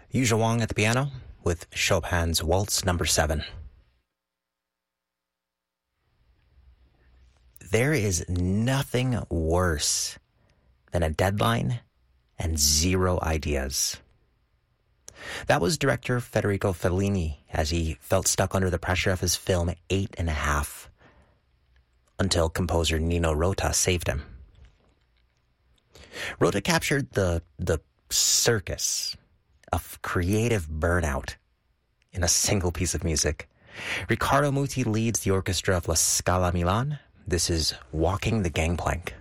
Yuja Wong at the piano with Chopin's Waltz No. 7. There is nothing worse than a deadline and zero ideas. That was director Federico Fellini as he felt stuck under the pressure of his film 8.5, until composer Nino Rota saved him. Rota captured the circus of creative burnout in a single piece of music. Riccardo Muti leads the orchestra of La Scala Milan. This is Walking the Gangplank.